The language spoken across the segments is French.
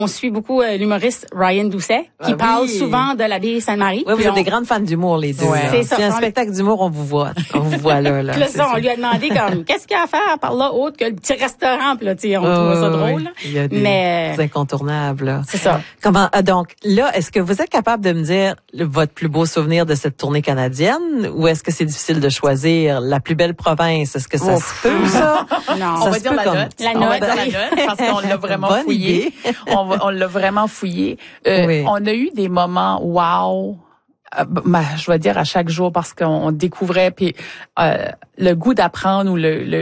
On suit beaucoup l'humoriste Ryan Doucet, qui parle souvent de l'abbaye Sainte-Marie. Oui, vous êtes des grandes fans d'humour, les deux. Ouais. C'est ça. C'est un spectacle d'humour, on vous voit. On vous voit là. Puis là, on lui a demandé comme, qu'est-ce qu'il y a à faire par là, autre que le petit restaurant. Puis là, tu sais, on trouve ça drôle. Il y a des incontournables, là. C'est ça. Comment, donc, là, est-ce que vous êtes capable de me dire votre plus beau souvenir de cette tournée canadienne, ou est-ce que c'est difficile de choisir la plus belle province? Est-ce que ça se peut, ça? Non. On va dire la note. La On va note, dire la note, parce qu'on l'a vraiment fouillé. On l'a vraiment fouillé. On a eu des moments wow. Je vais dire à chaque jour, parce qu'on découvrait, puis le goût d'apprendre, ou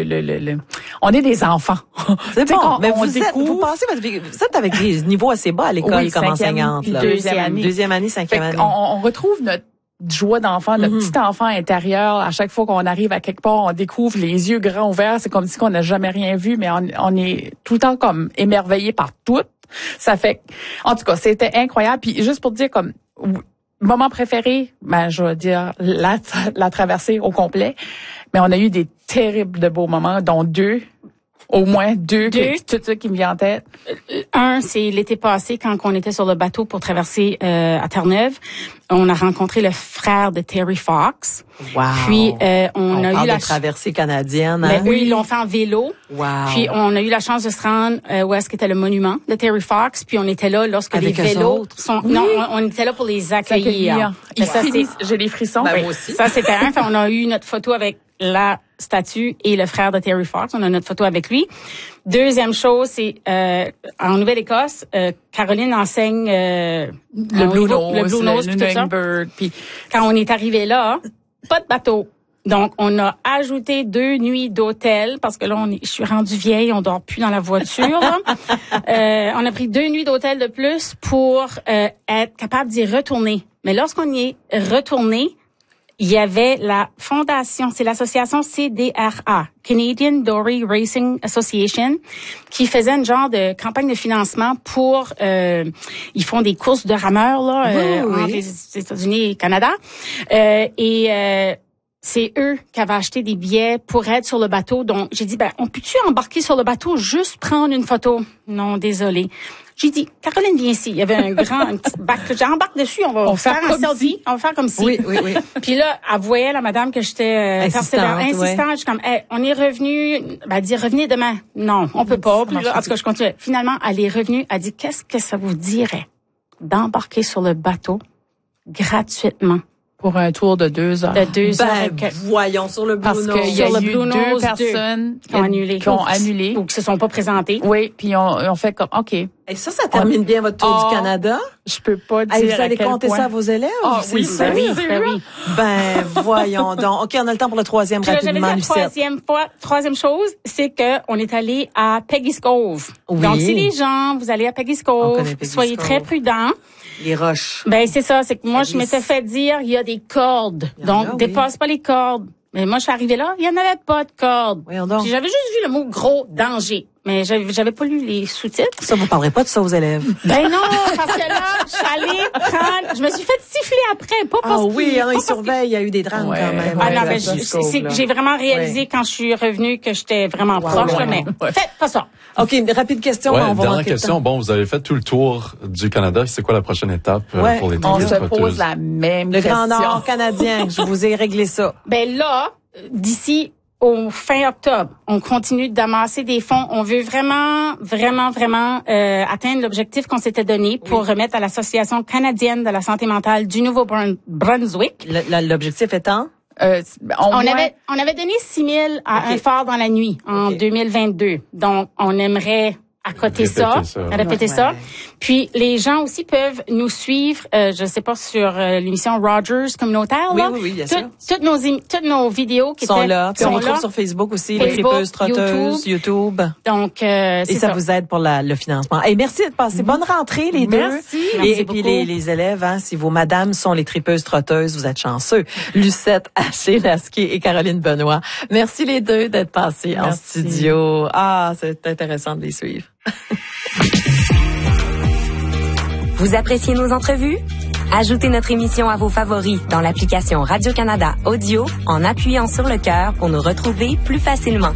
on est des enfants. C'est bon, mais vous pensez, vous êtes avec des niveaux assez bas à l'école comme enseignante. Là. Deuxième année, cinquième année. On retrouve notre joie d'enfant, notre petit enfant intérieur. À chaque fois qu'on arrive à quelque part, on découvre les yeux grands ouverts. C'est comme si on n'a jamais rien vu, mais on est tout le temps comme émerveillé par tout. Ça fait, en tout cas, c'était incroyable. Puis juste pour dire comme moment préféré, je vais dire la traversée au complet. Mais on a eu des terribles de beaux moments, dont au moins deux. Tout ça qui me vient en tête. Un, c'est l'été passé, quand on était sur le bateau pour traverser à Terre-Neuve. On a rencontré le frère de Terry Fox. Wow. Puis on a eu la traversée canadienne. Hein? Eux, ils l'ont fait en vélo. Wow. Puis on a eu la chance de se rendre où est-ce qu'était le monument de Terry Fox. Puis on était là lorsque avec les vélos sont. Oui. Non, on était là pour les accueillir. J'ai les frissons. Moi aussi. Ça c'était un. On a eu notre photo avec la statue et le frère de Terry Fox. On a notre photo avec lui. Deuxième chose, c'est en Nouvelle-Écosse, Caroline enseigne le Blue Nose, puis tout ça. Puis quand on est arrivé là, pas de bateau. Donc on a ajouté 2 nuits d'hôtel, parce que là je suis rendue vieille, on dort plus dans la voiture. On a pris 2 nuits d'hôtel de plus pour être capable d'y retourner. Mais lorsqu'on y est retourné, il y avait la fondation, c'est l'association CDRA, Canadian Dory Racing Association, qui faisait une genre de campagne de financement pour, ils font des courses de rameurs, là, entre les États-Unis et le Canada. C'est eux qui avaient acheté des billets pour être sur le bateau. Donc, j'ai dit, on peut-tu embarquer sur le bateau, juste prendre une photo? Non, désolé. J'ai dit, Caroline, viens ici. Il y avait un petit bac. J'embarque dessus, on va faire un selfie. On va faire comme si. Oui. Puis là, elle voyait la madame que j'étais insistante. Je suis comme, on est revenu. Elle dit, revenez demain. Non, on peut pas. Puis là, en tout cas, je continue. Finalement, elle est revenue. Elle dit, qu'est-ce que ça vous dirait d'embarquer sur le bateau gratuitement? Pour un tour de 2 heures. De 2 heures. Voyons, sur le Blue Nose. Parce qu'il y a eu 2 personnes qui ont annulé. Ou qui se sont pas présentées. Oui, puis on fait comme, OK. Et ça termine bien votre tour du Canada? Je peux pas dire vous allez compter ça à vos élèves? Oui. Voyons donc. OK, on a le temps pour le troisième rapidement, Lucette. Troisième chose, c'est que on est allé à Peggy's Cove. Oui. Donc, si les gens, vous allez à Peggy's Cove, soyez très prudents. Les roches. C'est ça, c'est que moi, je m'étais fait dire, il y a des cordes. Donc, dépasse pas les cordes. Mais moi, je suis arrivée là, il y en avait pas de cordes. J'avais juste vu le mot gros danger. Mais j'avais pas lu les sous-titres. Ça, vous parlerez pas de ça aux élèves. Non, parce que là, je suis allée prendre, je me suis fait siffler après, pas parce ils surveillent, il y a eu des drames quand même. J'ai vraiment réalisé quand je suis revenue que j'étais vraiment proche, mais faites pas ça. OK, une rapide question. Dernière question. Bon, vous avez fait tout le tour du Canada. C'est quoi la prochaine étape pour les On se pose la même question. Le Grand Nord canadien, je vous ai réglé ça. Là, d'ici au fin octobre, on continue d'amasser des fonds. On veut vraiment atteindre l'objectif qu'on s'était donné pour remettre à l'Association canadienne de la santé mentale du Nouveau-Brunswick. L'objectif étant? On avait donné 6 000 à un phare dans la nuit en 2022. Donc, on aimerait répéter ça. Puis les gens aussi peuvent nous suivre, je sais pas, sur l'émission Rogers communautaire. Oui, bien sûr. Toutes nos vidéos qui sont là. Puis on retrouve sur Facebook aussi, les tripeuses trotteuses, YouTube. Donc, et ça vous aide pour le financement. Et merci de passer. Bonne rentrée, les deux. Merci Et puis les élèves, si vos madames sont les tripeuses trotteuses, vous êtes chanceux. Lucette Haché-Lasquier et Caroline Benoît. Merci les deux d'être passés en studio. C'est intéressant de les suivre. Vous appréciez nos entrevues? Ajoutez notre émission à vos favoris dans l'application Radio-Canada Audio en appuyant sur le cœur pour nous retrouver plus facilement.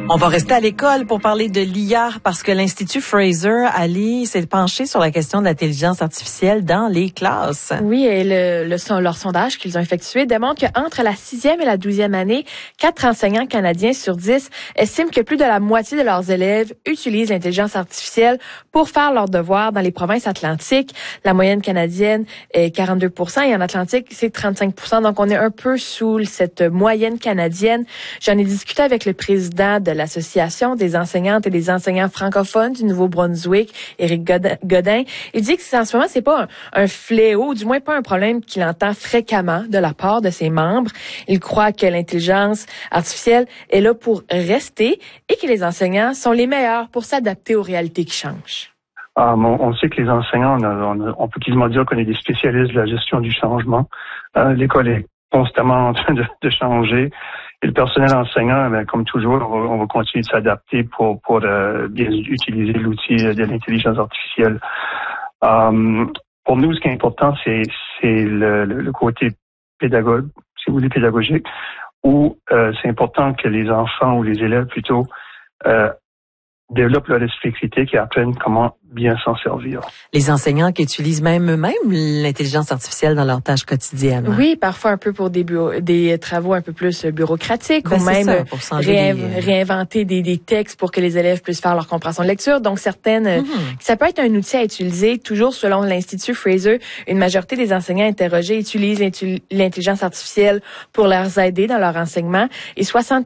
On va rester à l'école pour parler de l'IA parce que l'Institut Fraser, Ali, s'est penché sur la question de l'intelligence artificielle dans les classes. Oui, et leur sondage qu'ils ont effectué démontre qu'entre la 6e et la 12e année, 4 enseignants canadiens sur 10 estiment que plus de la moitié de leurs élèves utilisent l'intelligence artificielle pour faire leurs devoirs dans les provinces atlantiques. La moyenne canadienne est 42% et en Atlantique, c'est 35%. Donc, on est un peu sous cette moyenne canadienne. J'en ai discuté avec le président de l'Association des enseignantes et des enseignants francophones du Nouveau-Brunswick, Éric Godin. Il dit que en ce moment, c'est pas un fléau, du moins pas un problème qu'il entend fréquemment de la part de ses membres. Il croit que l'intelligence artificielle est là pour rester et que les enseignants sont les meilleurs pour s'adapter aux réalités qui changent. On sait que les enseignants, on peut quasiment dire qu'on est des spécialistes de la gestion du changement. L'école est constamment en train de changer. Et le personnel enseignant, comme toujours, on va continuer de s'adapter pour bien utiliser l'outil de l'intelligence artificielle. Pour nous, ce qui est important, c'est le côté pédagogue, si vous voulez, pédagogique, où c'est important que les enfants ou les élèves plutôt développent leur esprit critique et apprennent comment bien s'en servir. Les enseignants qui utilisent même eux-mêmes l'intelligence artificielle dans leurs tâches quotidiennes. Oui, parfois un peu pour des travaux un peu plus bureaucratiques ou même réinventer des textes pour que les élèves puissent faire leur compréhension de lecture. Donc ça peut être un outil à utiliser. Toujours selon l'Institut Fraser, une majorité des enseignants interrogés utilisent l'intelligence artificielle pour leur aider dans leur enseignement et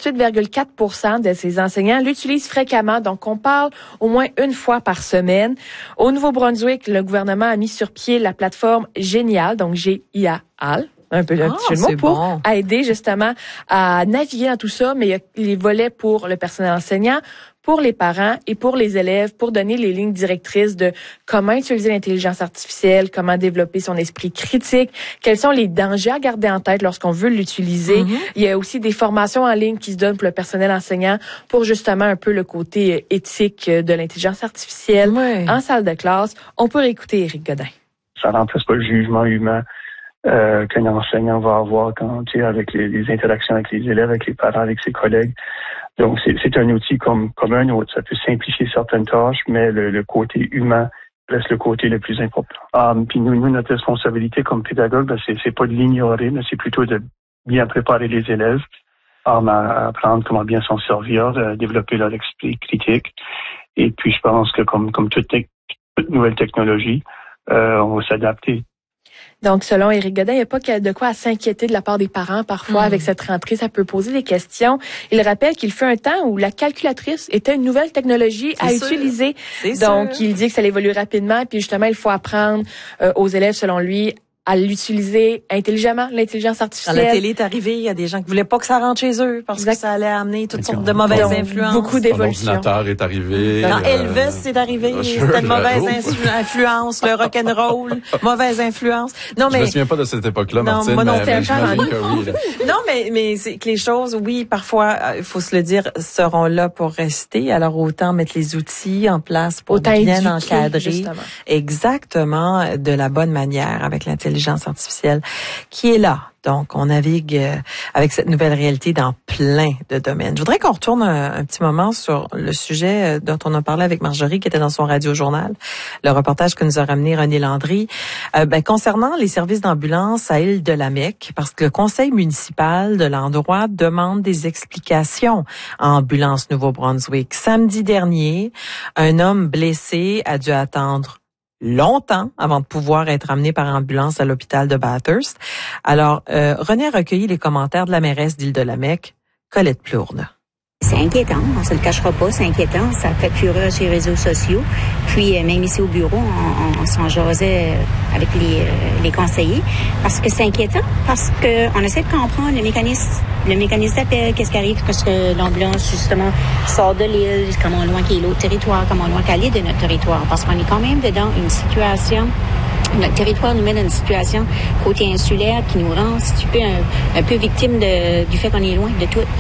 68,4% de ces enseignants l'utilisent fréquemment. Donc on parle au moins une fois par semaine. Au Nouveau-Brunswick, le gouvernement a mis sur pied la plateforme Génial, donc G-I-A-L, un peu un petit jeu de mots, pour aider justement à naviguer dans tout ça, mais il y a les volets pour le personnel enseignant, pour les parents et pour les élèves, pour donner les lignes directrices de comment utiliser l'intelligence artificielle, comment développer son esprit critique, quels sont les dangers à garder en tête lorsqu'on veut l'utiliser. Il y a aussi des formations en ligne qui se donnent pour le personnel enseignant pour justement un peu le côté éthique de l'intelligence artificielle. En salle de classe, on peut réécouter Éric Godin. Ça remplace pas le jugement humain qu'un enseignant va avoir avec les interactions avec les élèves, avec les parents, avec ses collègues. Donc, c'est un outil comme un autre. Ça peut simplifier certaines tâches, mais le côté humain reste le côté le plus important. Puis nous, notre responsabilité comme pédagogue, c'est pas de l'ignorer, mais c'est plutôt de bien préparer les élèves à apprendre comment bien s'en servir, développer leur esprit critique. Et puis, je pense que comme toute nouvelle technologie, on va s'adapter. Donc, selon Éric Godin, il n'y a pas de quoi à s'inquiéter de la part des parents. Parfois, avec cette rentrée, ça peut poser des questions. Il rappelle qu'il fut un temps où la calculatrice était une nouvelle technologie à utiliser. Donc, il dit que ça évolue rapidement. Puis, justement, il faut apprendre aux élèves, selon lui, à l'utiliser intelligemment, l'intelligence artificielle. Quand la télé est arrivée, il y a des gens qui voulaient pas que ça rentre chez eux parce que ça allait amener toutes sortes de mauvaises influences. Beaucoup d'évolutions. L'ordinateur est arrivé. Quand Elvis est arrivé, c'était une mauvaise influence, le rock'n'roll, mauvaise influence. Non, mais je me souviens pas de cette époque-là, Martine. Moi non, mais j'imagine que oui. Non, mais c'est que les choses, oui, parfois, il faut se le dire, seront là pour rester. Alors autant mettre les outils en place pour bien encadrer, justement. Exactement, de la bonne manière avec l'intelligence artificielle qui est là. Donc, on navigue avec cette nouvelle réalité dans plein de domaines. Je voudrais qu'on retourne un petit moment sur le sujet dont on a parlé avec Marjorie, qui était dans son radio-journal, le reportage que nous a ramené René Landry, concernant les services d'ambulance à Île-de-la-Mecque, parce que le conseil municipal de l'endroit demande des explications à Ambulance Nouveau-Brunswick. Samedi dernier, un homme blessé a dû attendre longtemps avant de pouvoir être amené par ambulance à l'hôpital de Bathurst. Alors, René a recueilli les commentaires de la mairesse d'Île-de-la-Mecque, Colette Plourne. C'est inquiétant, on se le cachera pas, c'est inquiétant, ça fait fureur sur les réseaux sociaux. Puis même ici au bureau, on s'en jasait avec les conseillers, parce que c'est inquiétant, parce que on essaie de comprendre le mécanisme d'appel, qu'est-ce qui arrive quand l'ambulance justement sort de l'île, comment loin qu'est l'autre territoire, comment loin qu'elle est de notre territoire, parce qu'on est quand même dedans une situation. Notre territoire nous met dans une situation côté insulaire qui nous rend un peu victime du fait qu'on est loin de tout.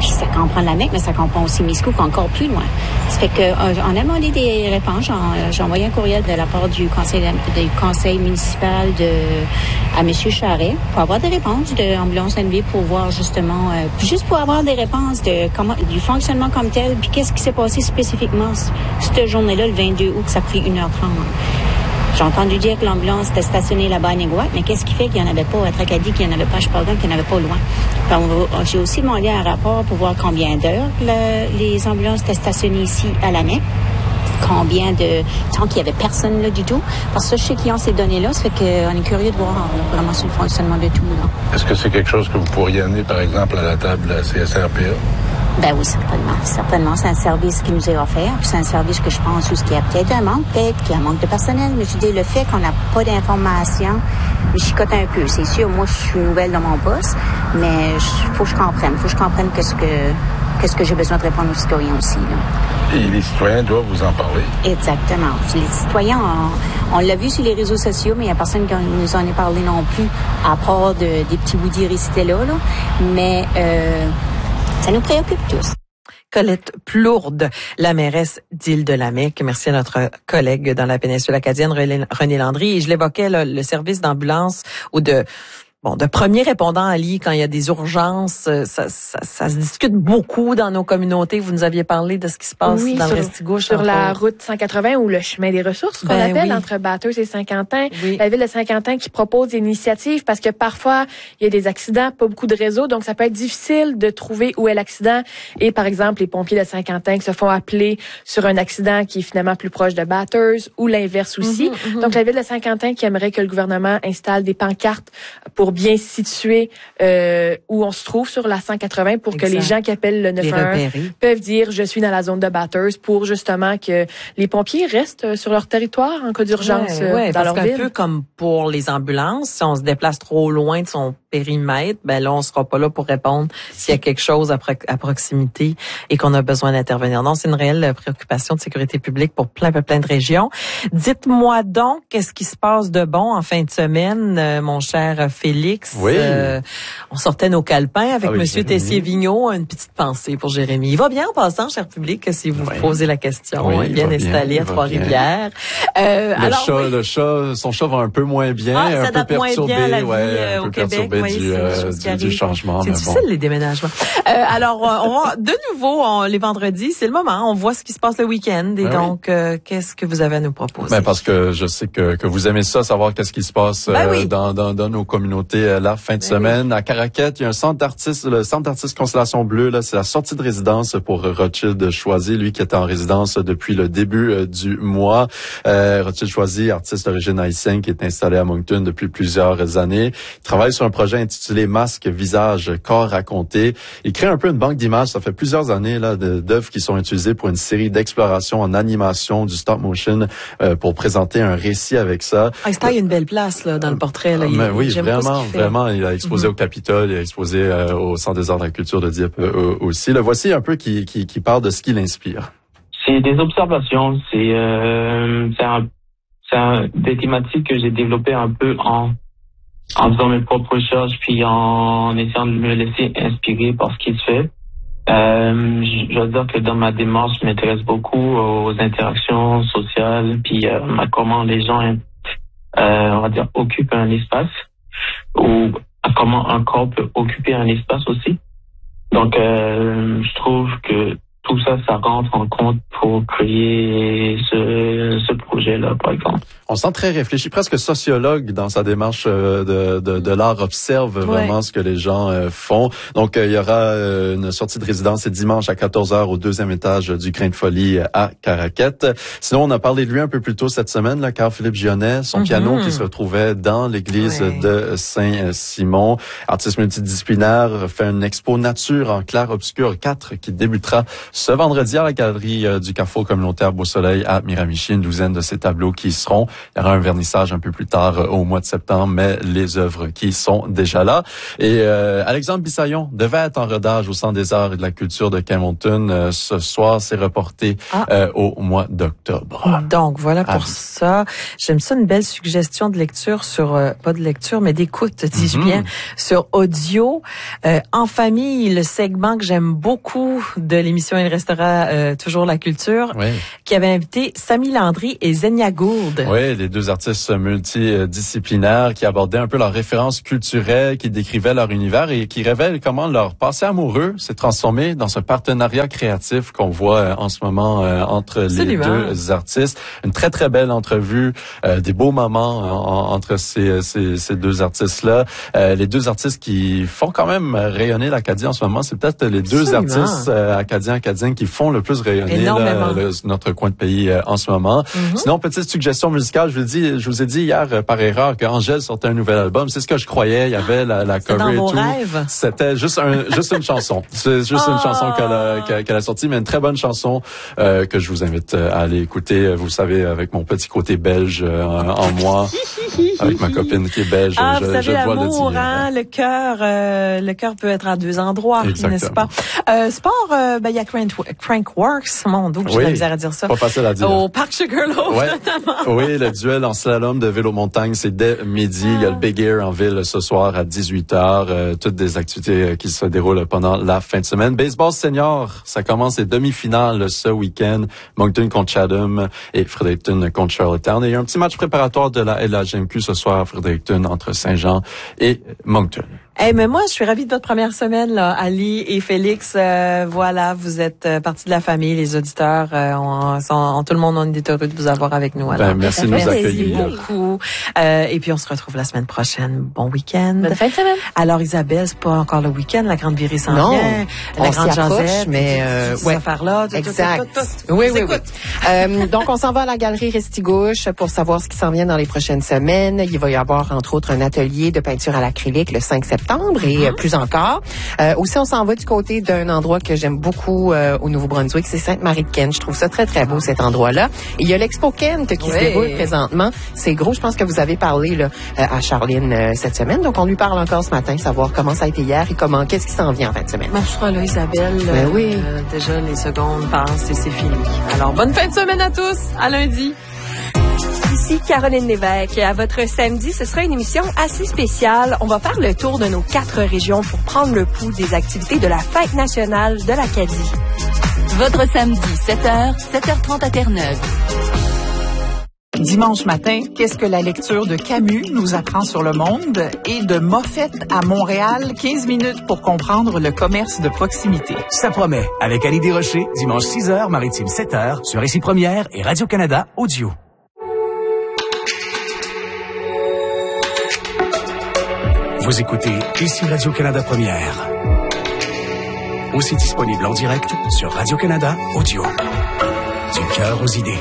Puis ça comprend la Mecque, mais ça comprend aussi Miscou, encore plus loin. Ça fait que on a demandé des réponses. J'ai envoyé un courriel de la part du conseil municipal à M. Charret pour avoir des réponses de Ambulance NV pour voir justement, juste pour avoir des réponses du fonctionnement comme tel, puis qu'est-ce qui s'est passé spécifiquement cette journée-là, le 22 août, que ça a pris 1h30. J'ai entendu dire que l'ambulance était stationnée là-bas à Néguac, mais qu'est-ce qui fait qu'il n'y en avait pas à Tracadie, qu'il n'y en avait pas à Shepparton, qu'il n'y en avait pas loin? J'ai aussi demandé un rapport pour voir combien d'heures les ambulances étaient stationnées ici à la Mecque. Combien de temps qu'il y avait personne là du tout. Parce que je sais qu'ils ont ces données-là, ça fait qu'on est curieux de voir vraiment sur le fonctionnement de tout. Là. Est-ce que c'est quelque chose que vous pourriez amener, par exemple, à la table de la CSRPA? Ben oui, certainement. Certainement, c'est un service qui nous est offert. Puis c'est un service que je pense où il y a peut-être un manque, peut-être qu'il y a un manque de personnel. Mais je dis, le fait qu'on n'a pas d'informations me chicote un peu. C'est sûr, moi, je suis nouvelle dans mon poste, mais faut que je comprenne. Faut que je comprenne qu'est-ce que j'ai besoin de répondre aux citoyens aussi. Là. Et les citoyens doivent vous en parler. Exactement. Les citoyens, on l'a vu sur les réseaux sociaux, mais il n'y a personne qui nous en a parlé non plus, à part des petits bouts récités là. Mais ça nous préoccupe tous. Colette Plourde, la mairesse d'Île-de-la-Mecque. Merci à notre collègue dans la péninsule acadienne, René Landry. Et je l'évoquais, là, le service d'ambulance ou de premiers répondants à lit quand il y a des urgences, ça se discute beaucoup dans nos communautés. Vous nous aviez parlé de ce qui se passe dans le Restigouche. Sur la route 180 ou le chemin des ressources qu'on appelle entre Bathurst et Saint-Quentin. Oui. La ville de Saint-Quentin qui propose des initiatives parce que parfois il y a des accidents, pas beaucoup de réseaux, donc ça peut être difficile de trouver où est l'accident. Et par exemple, les pompiers de Saint-Quentin qui se font appeler sur un accident qui est finalement plus proche de Bathurst ou l'inverse aussi. Donc la ville de Saint-Quentin qui aimerait que le gouvernement installe des pancartes pour bien situer où on se trouve sur la 180 pour que les gens qui appellent le 911 peuvent dire je suis dans la zone de Bathurst pour justement que les pompiers restent sur leur territoire en cas d'urgence dans leur ville. Un peu comme pour les ambulances, si on se déplace trop loin de son périmètre, ben là on sera pas là pour répondre s'il y a quelque chose à proximité et qu'on a besoin d'intervenir. Donc c'est une réelle préoccupation de sécurité publique pour plein de régions. Dites-moi donc qu'est-ce qui se passe de bon en fin de semaine, mon cher Félix. Oui. On sortait nos calepins avec Monsieur Tessier-Vigneault. Une petite pensée pour Jérémy. Il va bien en passant, cher public, si vous posez la question. Oui, il est bien installé à Trois-Rivières. Le chat, son chat va un peu moins bien, un peu perturbé, au Québec, du changement. C'est difficile, les déménagements. Alors, on va de nouveau les vendredis, c'est le moment. On voit ce qui se passe le week-end. Et donc, qu'est-ce que vous avez à nous proposer? Parce que je sais que vous aimez ça, savoir qu'est-ce qui se passe dans nos communautés la fin de semaine. À Caraquette, il y a un centre d'artistes, le centre d'artistes Constellation Bleue. Là, c'est la sortie de résidence pour Rothschild Choisy, lui qui était en résidence depuis le début du mois. Rothschild Choisy, artiste d'origine haïtienne qui est installé à Moncton depuis plusieurs années. Il travaille sur un projet intitulé Masque, visage, corps raconté. Il crée un peu une banque d'images. Ça fait plusieurs années là d'œuvres qui sont utilisées pour une série d'explorations en animation, du stop motion, pour présenter un récit avec ça. Il a une belle place là dans le portrait. Là. Oui, vraiment. Il a exposé au Capitole, il a exposé au Centre des arts de la culture de Dieppe aussi. Le voici un peu qui parle de ce qui l'inspire. C'est des observations, c'est des thématiques que j'ai développées un peu en faisant mes propres recherches, puis en essayant de me laisser inspirer par ce qui se fait. Je dois dire que dans ma démarche, je m'intéresse beaucoup aux interactions sociales, puis à comment les gens, on va dire, occupent un espace, ou à comment un corps peut occuper un espace aussi. Donc, je trouve que tout ça rentre en compte pour créer ce projet-là, par exemple. On sent très réfléchi, presque sociologue dans sa démarche de l'art, observe vraiment ce que les gens font. Donc, il y aura une sortie de résidence dimanche à 14h au 2e étage du Grain de Folie à Caraquette. Sinon, on a parlé de lui un peu plus tôt cette semaine, là, Carl-Philippe Gionnet, son piano qui se retrouvait dans l'église de Saint-Simon. Artiste multidisciplinaire, fait une expo nature en clair-obscur 4 qui débutera ce vendredi à la galerie du Carrefour communautaire Beau-Soleil à Miramichi. Une douzaine de ces tableaux qui y seront. Il y aura un vernissage un peu plus tard au mois de septembre, mais les œuvres qui sont déjà là. Et Alexandre Bissaillon devait être en rodage au Centre des arts et de la culture de Campbellton. Ce soir, c'est reporté au mois d'octobre. Donc, voilà pour ça. J'aime ça, une belle suggestion de lecture sur, pas de lecture, mais d'écoute, dis-je bien, sur audio. En famille, le segment que j'aime beaucoup de l'émission Il restera toujours la culture, qui avait invité Samy Landry et Zenia Gould. Oui, les deux artistes multidisciplinaires qui abordaient un peu leurs références culturelles, qui décrivaient leur univers et qui révèlent comment leur passé amoureux s'est transformé dans ce partenariat créatif qu'on voit en ce moment entre les deux artistes. Une très, très belle entrevue, des beaux moments entre ces deux artistes-là. Les deux artistes qui font quand même rayonner l'Acadie en ce moment, c'est peut-être les deux artistes acadiens qui font le plus rayonner notre coin de pays en ce moment. Sinon, petite suggestion musicale, je vous ai dit hier par erreur qu'Angèle sortait un nouvel album. C'est ce que je croyais. Il y avait la cover et tout. Rêves. C'était juste une chanson. C'est juste une chanson qu'elle a sortie, mais une très bonne chanson que je vous invite à aller écouter. Vous savez, avec mon petit côté belge en moi, avec ma copine qui est belge, vous savez, l'amour, le cœur peut être à deux endroits, n'est-ce pas? Sport, il y a Crankworks, mon Dieu, j'ai la misère à dire ça. Pas facile à dire. Au Parc Sugarloaf, notamment. Oui, le duel en slalom de vélo-montagne, c'est dès midi. Il y a le Big Air en ville ce soir à 18h. Toutes des activités qui se déroulent pendant la fin de semaine. Baseball senior, ça commence les demi-finales ce week-end. Moncton contre Chatham et Fredericton contre Charlottetown. Et il y a un petit match préparatoire de la LHMQ ce soir à Fredericton entre Saint-Jean et Moncton. Mais moi, je suis ravie de votre première semaine, là, Ali et Félix. Voilà, vous êtes partie de la famille, les auditeurs. Tout le monde, on est heureux de vous avoir avec nous. Alors, merci de nous accueillir beaucoup. Et puis, on se retrouve la semaine prochaine. Bon week-end. Bonne fin de semaine. Alors, Isabelle, c'est pas encore le week-end. La grande virée s'en vient. La grande Josette, mais ces affaires-là. Exact. Oui. Donc, on s'en va à la galerie Restigouche pour savoir ce qui s'en vient dans les prochaines semaines. Il va y avoir, entre autres, un atelier de peinture à l'acrylique le 5 septembre. Et plus encore. Aussi, on s'en va du côté d'un endroit que j'aime beaucoup au Nouveau-Brunswick, c'est Sainte-Marie-de-Kent. Je trouve ça très, très beau, cet endroit-là. Et il y a l'Expo Kent qui se déroule présentement. C'est gros. Je pense que vous avez parlé là, à Charline cette semaine. Donc, on lui parle encore ce matin, savoir comment ça a été hier et qu'est-ce qui s'en vient en fin de semaine. Je serai là, Isabelle. Déjà, les secondes passent et c'est fini. Alors, bonne fin de semaine à tous. À lundi. Ici Caroline Lévesque. À votre samedi, ce sera une émission assez spéciale. On va faire le tour de nos 4 régions pour prendre le pouls des activités de la Fête nationale de l'Acadie. Votre samedi, 7h, 7h30 à Terre-Neuve. Dimanche matin, qu'est-ce que la lecture de Camus nous apprend sur le monde? Et de Moffett à Montréal, 15 minutes pour comprendre le commerce de proximité. Ça promet. Avec Ali Desrochers, dimanche 6h, Maritime 7h, sur Ici Première et Radio-Canada Audio. Vous écoutez Ici Radio-Canada Première. Aussi disponible en direct sur Radio-Canada Audio. Du cœur aux idées.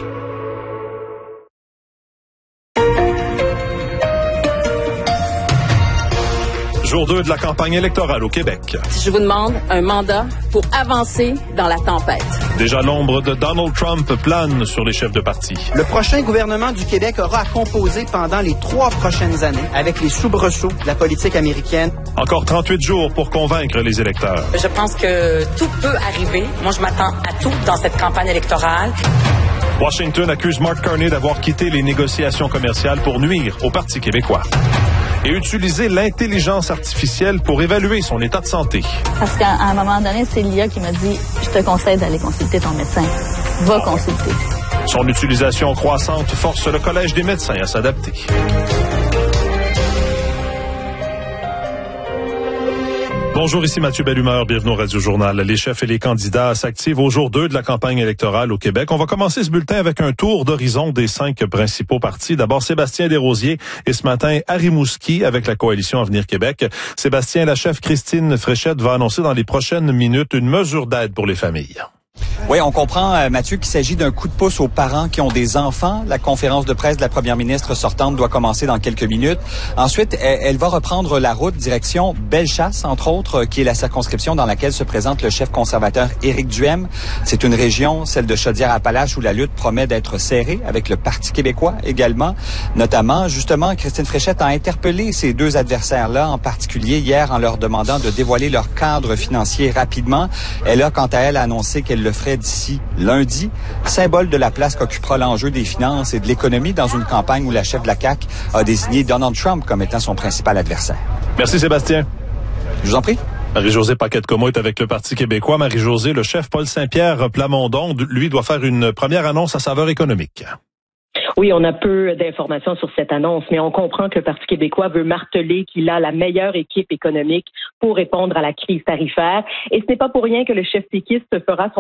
Jour 2 de la campagne électorale au Québec. Je vous demande un mandat pour avancer dans la tempête. Déjà l'ombre de Donald Trump plane sur les chefs de parti. Le prochain gouvernement du Québec aura à composer pendant les 3 prochaines années avec les soubresauts de la politique américaine. Encore 38 jours pour convaincre les électeurs. Je pense que tout peut arriver. Moi, je m'attends à tout dans cette campagne électorale. Washington accuse Mark Carney d'avoir quitté les négociations commerciales pour nuire au Parti québécois. Et utiliser l'intelligence artificielle pour évaluer son état de santé. Parce qu'à un moment donné, c'est l'IA qui m'a dit « Je te conseille d'aller consulter ton médecin. Va consulter. » Son utilisation croissante force le Collège des médecins à s'adapter. Bonjour, ici Mathieu Bellumeur, bienvenue au Radio Journal. Les chefs et les candidats s'activent au jour 2 de la campagne électorale au Québec. On va commencer ce bulletin avec un tour d'horizon des 5 principaux partis. D'abord, Sébastien Desrosiers et ce matin, Rimouski avec la coalition Avenir Québec. Sébastien, la chef Christine Fréchette va annoncer dans les prochaines minutes une mesure d'aide pour les familles. Oui, on comprend, Mathieu, qu'il s'agit d'un coup de pouce aux parents qui ont des enfants. La conférence de presse de la première ministre sortante doit commencer dans quelques minutes. Ensuite, elle va reprendre la route direction Bellechasse, entre autres, qui est la circonscription dans laquelle se présente le chef conservateur Éric Duhem. C'est une région, celle de Chaudière-Appalaches, où la lutte promet d'être serrée, avec le Parti québécois également. Notamment, justement, Christine Fréchette a interpellé ces deux adversaires-là, en particulier hier, en leur demandant de dévoiler leur cadre financier rapidement. Elle a, quant à elle, annoncé qu'elle le ferait d'ici lundi, symbole de la place qu'occupera l'enjeu des finances et de l'économie dans une campagne où la chef de la CAQ a désigné Donald Trump comme étant son principal adversaire. Merci Sébastien. Je vous en prie. Marie-Josée Paquette-Comeau est avec le Parti québécois. Marie-Josée, le chef Paul Saint-Pierre Plamondon, lui, doit faire une première annonce à saveur économique. Oui, on a peu d'informations sur cette annonce, mais on comprend que le Parti québécois veut marteler qu'il a la meilleure équipe économique pour répondre à la crise tarifaire. Et ce n'est pas pour rien que le chef péquiste fera son